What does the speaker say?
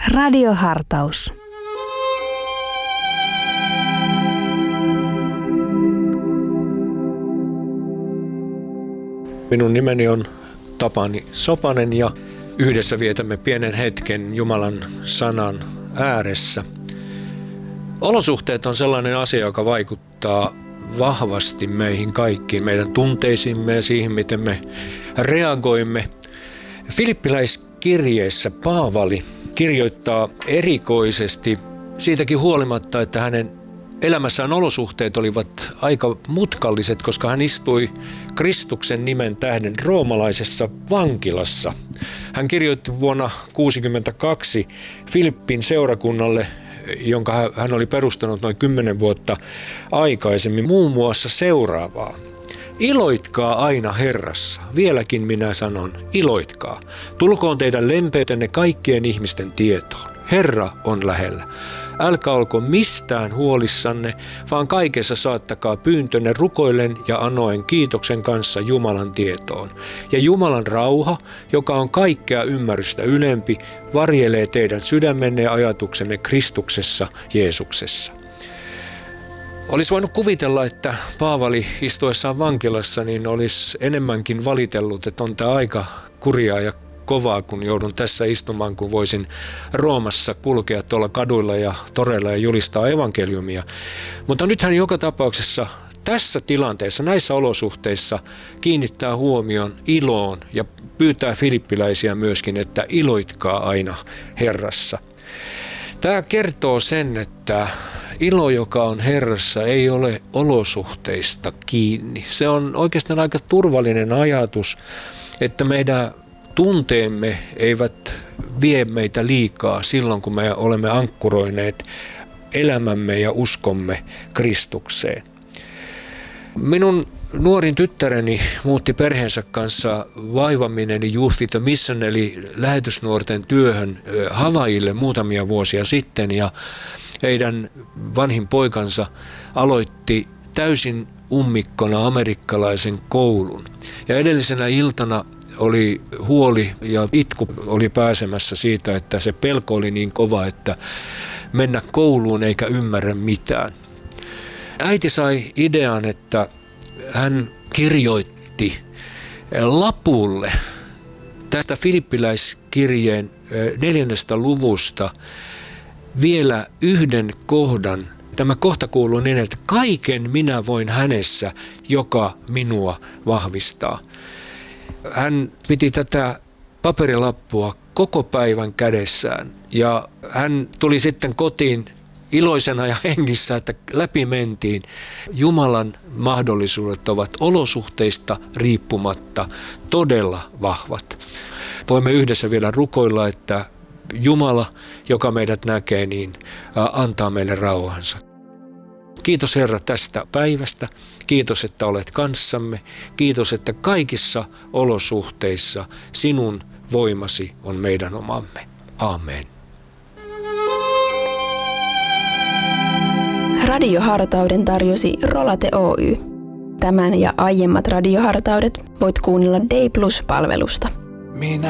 Radiohartaus. Minun nimeni on Tapani Sopanen ja yhdessä vietämme pienen hetken Jumalan sanan ääressä. Olosuhteet on sellainen asia, joka vaikuttaa vahvasti meihin kaikkiin, meidän tunteisimme ja siihen, miten me reagoimme. Filippiläiskirjeessä Paavali kirjoittaa erikoisesti siitäkin huolimatta, että hänen elämässään olosuhteet olivat aika mutkalliset, koska hän istui Kristuksen nimen tähden roomalaisessa vankilassa. Hän kirjoitti vuonna 1962 Filippin seurakunnalle, jonka hän oli perustanut noin 10 vuotta aikaisemmin, muun muassa seuraavaa. Iloitkaa aina Herrassa. Vieläkin minä sanon, iloitkaa. Tulkoon teidän lempeytenne kaikkien ihmisten tietoon. Herra on lähellä. Älkää olko mistään huolissanne, vaan kaikessa saattakaa pyyntönne rukoillen ja anoen kiitoksen kanssa Jumalan tietoon. Ja Jumalan rauha, joka on kaikkea ymmärrystä ylempi, varjelee teidän sydämenne ja ajatuksenne Kristuksessa Jeesuksessa. Olisi voinut kuvitella, että Paavali istuessaan vankilassa niin olisi enemmänkin valitellut, että on tämä aika kurjaa ja kovaa, kun joudun tässä istumaan, kun voisin Roomassa kulkea tuolla kaduilla ja toreilla ja julistaa evankeliumia. Mutta nyt hän joka tapauksessa tässä tilanteessa, näissä olosuhteissa kiinnittää huomion iloon ja pyytää filippiläisiä myöskin, että iloitkaa aina Herrassa. Tämä kertoo sen, että ilo, joka on Herrassa, ei ole olosuhteista kiinni. Se on oikeastaan aika turvallinen ajatus, että meidän tunteemme eivät vie meitä liikaa silloin, kun me olemme ankkuroineet elämämme ja uskomme Kristukseen. Minun nuorin tyttäreni muutti perheensä kanssa vaivaminen Youth with a Mission eli lähetysnuorten työhön Havaijille muutamia vuosia sitten ja heidän vanhin poikansa aloitti täysin ummikkona amerikkalaisen koulun. Ja edellisenä iltana oli huoli ja itku oli pääsemässä siitä, että se pelko oli niin kova, että mennä kouluun eikä ymmärrä mitään. Äiti sai idean, että hän kirjoitti lapulle tästä Filippiläiskirjeen 4. luvusta vielä yhden kohdan. Tämä kohta kuuluu niin, että kaiken minä voin hänessä, joka minua vahvistaa. Hän piti tätä paperilappua koko päivän kädessään ja hän tuli sitten kotiin iloisena ja hengissä, että läpi mentiin. Jumalan mahdollisuudet ovat olosuhteista riippumatta todella vahvat. Voimme yhdessä vielä rukoilla, että Jumala, joka meidät näkee, niin antaa meille rauhansa. Kiitos Herra tästä päivästä. Kiitos, että olet kanssamme. Kiitos, että kaikissa olosuhteissa sinun voimasi on meidän omamme. Aamen. Radiohartauden tarjosi Rolate Oy. Tämän ja aiemmat radiohartaudet voit kuunnella Day Plus-palvelusta. Minä